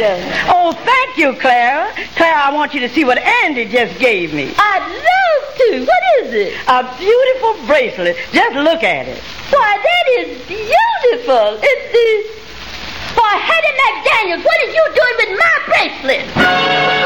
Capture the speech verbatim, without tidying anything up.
precious. Oh, thank you, Clara. Clara, I want you to see what Andy just gave me. I'd love to. What is it? A beautiful bracelet. Just look at it. Why, that is beautiful. It's the... Why, Hattie McDaniels, what are you doing with my bracelet?